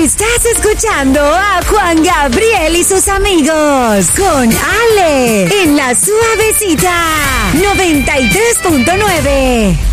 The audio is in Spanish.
Estás escuchando a Juan Gabriel y sus amigos con Ale en La Suavecita 93.9.